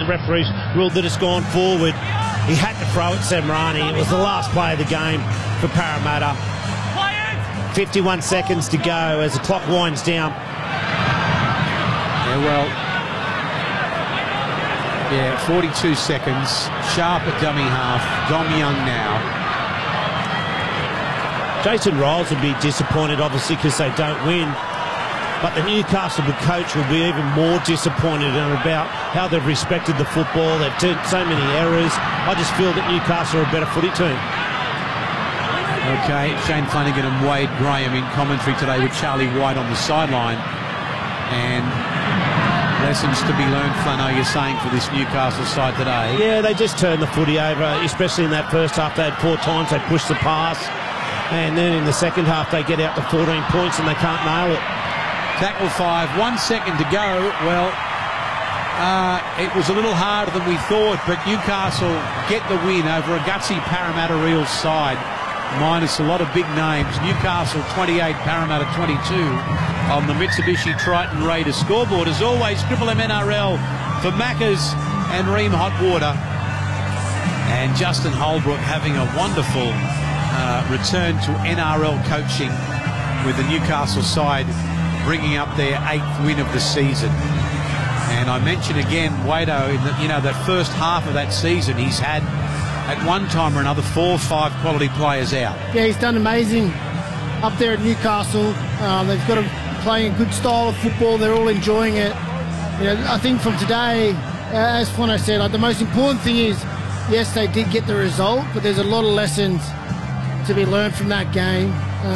referees ruled that it's gone forward. He had to throw it, Semrani. It was the last play of the game for Parramatta. 51 seconds to go as the clock winds down. Yeah, well, 42 seconds. Sharp at dummy half. Dom Young now. Jason Riles will be disappointed, obviously, because they don't win. But the Newcastle coach will be even more disappointed about how they've respected the football. They've turned so many errors. I just feel that Newcastle are a better footy team. Okay, Shane Flanagan and Wade Graham in commentary today with Charlie White on the sideline. And lessons to be learned, Flano, you're saying, for this Newcastle side today. Yeah, they just turned the footy over, especially in that first half. They had 4 times they pushed the pass. And then in the second half, they get out to 14 points and they can't nail it. Tackle 5, 1 second to go. Well, it was a little harder than we thought, but Newcastle get the win over a gutsy Parramatta Eels side, minus a lot of big names. Newcastle 28, Parramatta 22 on the Mitsubishi Triton Raider scoreboard. As always, Triple M NRL for Maccas and Ream Hot Water. And Justin Holbrook having a wonderful return to NRL coaching with the Newcastle side bringing up their 8th win of the season. And I mention again, Wado, in that first half of that season, he's had at one time or another 4 or 5 quality players out. Yeah, he's done amazing up there at Newcastle. They've got to play a good style of football. They're all enjoying it. I think from today, as Flano said, the most important thing is, yes, they did get the result, but there's a lot of lessons to be learned from that game.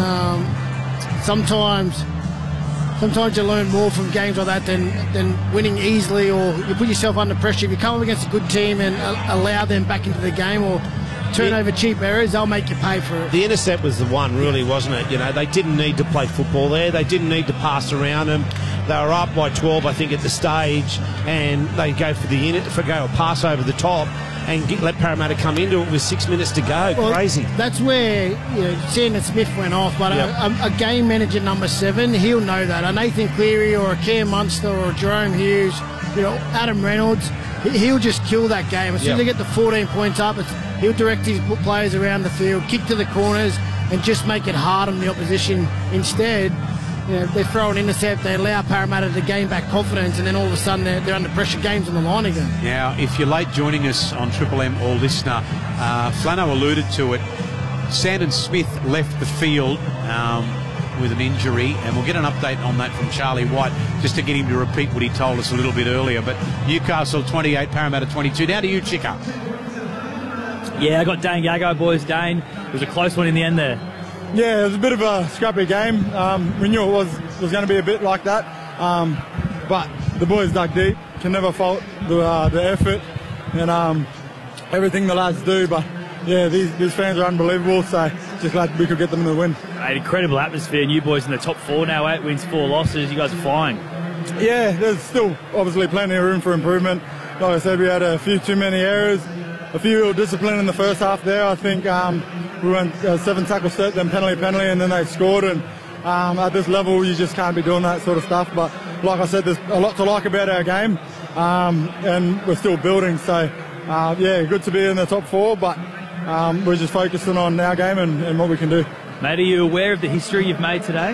Sometimes you learn more from games like that than winning easily, or you put yourself under pressure. If you come up against a good team and allow them back into the game, or turn over cheap errors, they'll make you pay for it. The intercept was the one, really, wasn't it? They didn't need to play football there. They didn't need to pass around them. They were up by 12, I think, at the stage, and they go for a pass over the top and let Parramatta come into it with 6 minutes to go. Well, crazy. That's where Sandon Smith went off, but a game manager number 7, he'll know that. A Nathan Cleary or a Cam Munster or a Jerome Hughes, Adam Reynolds, he'll just kill that game. As soon as they get the 14 points up, he'll direct his players around the field, kick to the corners, and just make it hard on the opposition. Instead, they throw an intercept, they allow Parramatta to gain back confidence, and then all of a sudden they're under pressure, games on the line again. Now, if you're late joining us on Triple M or listener, Flano alluded to it. Sandon Smith left the field with an injury, and we'll get an update on that from Charlie White, just to get him to repeat what he told us a little bit earlier. But Newcastle 28, Parramatta 22. Now to you, Chica. Yeah, I got Dane Gago, boys. Dane, it was a close one in the end there. Yeah, it was a bit of a scrappy game. We knew it was going to be a bit like that, but the boys dug deep. Can never fault the effort and everything the lads do. But yeah, these fans are unbelievable. So just glad we could get them the win. An incredible atmosphere. You boys in the top 4 now, 8 wins, 4 losses. You guys are flying. Yeah, there's still obviously plenty of room for improvement. Like I said, we had a few too many errors, a few discipline in the first half there. I think we went 7 tackles set, then penalty, and then they scored. And at this level, you just can't be doing that sort of stuff. But like I said, there's a lot to like about our game, and we're still building. So yeah, good to be in the top 4, but we're just focusing on our game and what we can do. Mate, are you aware of the history you've made today?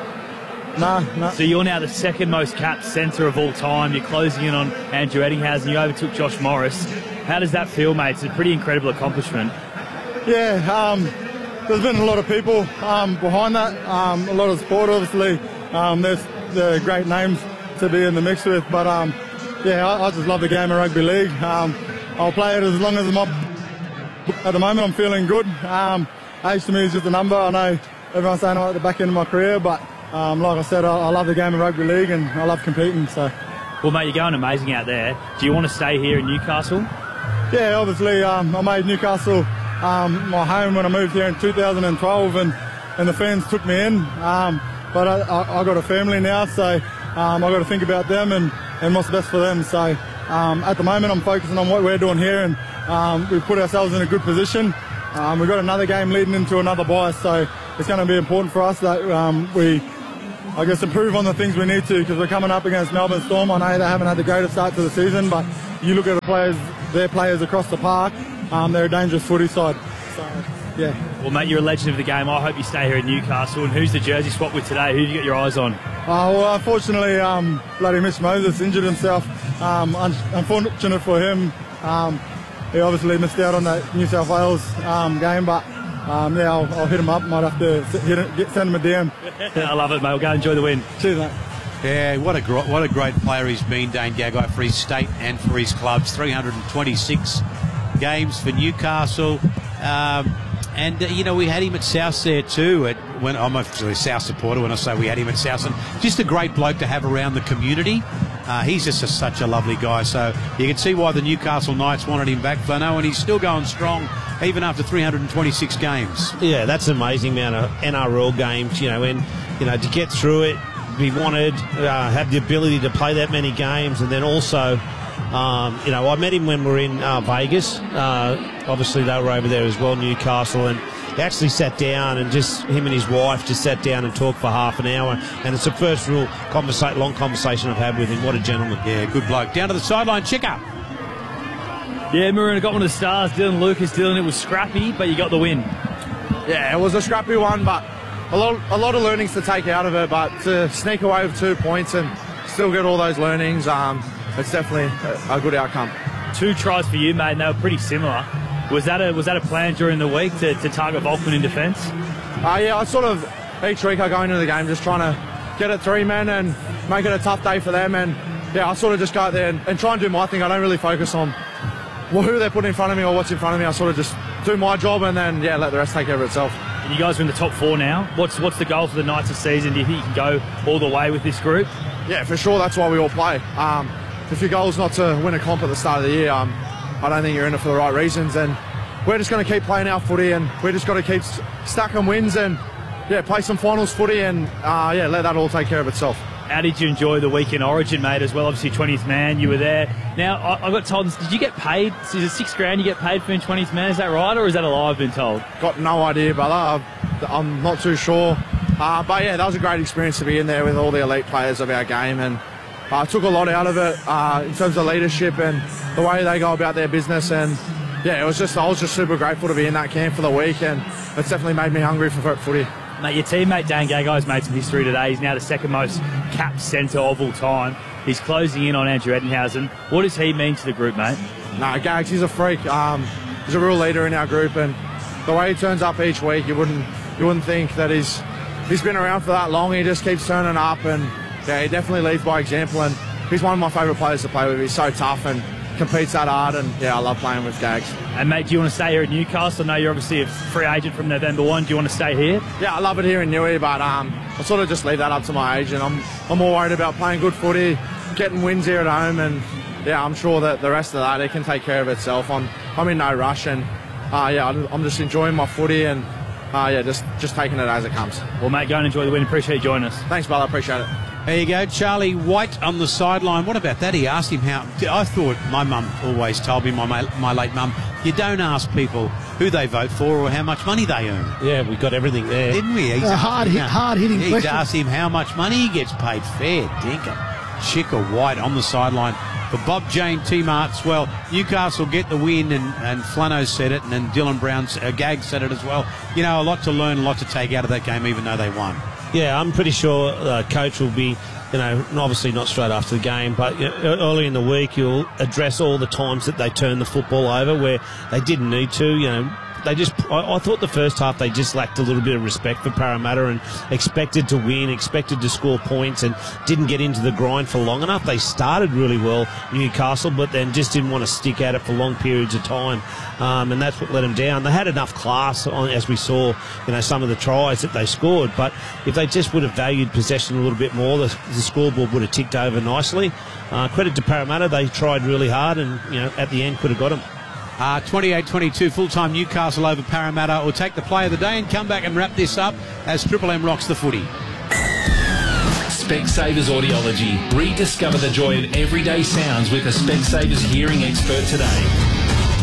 No. So you're now the 2nd most capped centre of all time. You're closing in on Andrew Eddinghausen. You overtook Josh Morris. How does that feel, mate? It's a pretty incredible accomplishment. Yeah, there's been a lot of people behind that, a lot of support, obviously. There's great names to be in the mix with, but yeah, I just love the game of rugby league. I'll play it as long as I'm up. At the moment, I'm feeling good. Age to me is just a number. I know everyone's saying I'm at the back end of my career, but like I said, I love the game of rugby league and I love competing. So, well, mate, you're going amazing out there. Do you want to stay here in Newcastle? Yeah, obviously, I made Newcastle my home when I moved here in 2012, and the fans took me in. But I got a family now, so I got to think about them and what's best for them. So at the moment, I'm focusing on what we're doing here, and we've put ourselves in a good position. We've got another game leading into another bye, so it's going to be important for us that we, I guess, improve on the things we need to, because we're coming up against Melbourne Storm. I know they haven't had the greatest start to the season, but you look at their players across the park, they're a dangerous footy side. So, yeah. Well, mate, you're a legend of the game. I hope you stay here in Newcastle. And who's the jersey swap with today? Who do you got your eyes on? Well, unfortunately, bloody Mitch Moses injured himself. Unfortunate for him. He obviously missed out on that New South Wales game, but yeah, I'll hit him up. Might have to send him a DM. I love it, mate. We'll go enjoy the win. Cheers, mate. Yeah, what a great player he's been, Dane Gagai, for his state and for his clubs. 326 games for Newcastle. And, you know, we had him at South there too. When I'm actually a South supporter when I say we had him at South. And just a great bloke to have around the community. He's just such a lovely guy. So you can see why the Newcastle Knights wanted him back, Flano, and he's still going strong even after 326 games. Yeah, that's an amazing amount of NRL games, you know, and, you know, to get through it, be wanted, have the ability to play that many games, and then also, you know, I met him when we were in Vegas. Obviously, they were over there as well, Newcastle, and he actually sat down and just him and his wife just sat down and talked for half an hour. And it's the first real long conversation I've had with him. What a gentleman. Yeah, good bloke. Down to the sideline, check up. Yeah, Maroon got one of the stars, Dylan Lucas. Dylan, it was scrappy, but you got the win. Yeah, it was a scrappy one, but a lot of learnings to take out of it. But to sneak away with 2 points and still get all those learnings, it's definitely a good outcome. 2 tries for you, mate, and they were pretty similar. Was that a plan during the week to target Volkman in defence? Yeah, I sort of, each week I go into the game just trying to get it 3 men and make it a tough day for them. And yeah, I sort of just go out there and try and do my thing. I don't really focus on who they're putting in front of me or what's in front of me. I sort of just do my job and then, yeah, let the rest take care of itself. And you guys are in the top 4 now. What's the goal for the Knights this season? Do you think you can go all the way with this group? Yeah, for sure. That's why we all play. If your goal is not to win a comp at the start of the year, I don't think you're in it for the right reasons. And we're just going to keep playing our footy, and we're just got to keep stacking wins and, yeah, play some finals footy and, yeah, let that all take care of itself. How did you enjoy the week in Origin, mate, as well? Obviously, 20th man, you were there. Now, I got told, did you get paid? Is it $6,000 you get paid for being 20th man? Is that right, or is that a lie I've been told? Got no idea, brother. I'm not too sure. But, yeah, that was a great experience to be in there with all the elite players of our game, and I took a lot out of it in terms of leadership and the way they go about their business. And, yeah, I was just super grateful to be in that camp for the week, and it's definitely made me hungry for footy. Mate, your teammate Dane Gagai's made some history today. He's now the second most capped centre of all time. He's closing in on Andrew Ettingshausen. What does he mean to the group, mate? No, Gags, he's a freak. He's a real leader in our group, and the way he turns up each week, you wouldn't think that he's been around for that long. He just keeps turning up, and yeah, he definitely leads by example. And he's one of my favourite players to play with. He's so tough and competes that hard, and yeah, I love playing with Gags. And mate, do you want to stay here at Newcastle? I know you're obviously a free agent from November 1. Do you want to stay here? Yeah, I love it here in Newey, but I sort of just leave that up to my agent. I'm more worried about playing good footy, getting wins here at home, and yeah, I'm sure that the rest of that, it can take care of itself. I'm in no rush, and yeah, I'm just enjoying my footy and yeah, just taking it as it comes. Well, mate, go and enjoy the win. Appreciate you joining us. Thanks, brother. Appreciate it. There you go, Charlie White on the sideline. What about that? He asked him how. I thought my mum always told me, my late mum, you don't ask people who they vote for or how much money they earn. Yeah, we got everything there. Didn't we? Hard-hitting He's question. asked him how much money he gets paid. Fair dinkum. Chicker White on the sideline. For Bob Jane T-Marts, well, Newcastle get the win, and Flano said it, and then Dylan Brown's Gag said it as well. You know, a lot to learn, a lot to take out of that game, even though they won. Yeah, I'm pretty sure coach will be, you know, obviously not straight after the game, but you know, early in the week you'll address all the times that they turned the football over where they didn't need to. You know, they just. I thought the first half they just lacked a little bit of respect for Parramatta and expected to win, expected to score points, and didn't get into the grind for long enough. They started really well, Newcastle, but then just didn't want to stick at it for long periods of time, and that's what let them down. They had enough class, as we saw, you know, some of the tries that they scored, but if they just would have valued possession a little bit more, the scoreboard would have ticked over nicely. Credit to Parramatta, they tried really hard, and you know, at the end could have got them. 28-22 full-time Newcastle over Parramatta. We'll take the play of the day and come back and wrap this up as Triple M rocks the footy. Specsavers Audiology. Rediscover the joy of everyday sounds with a Specsavers hearing expert today.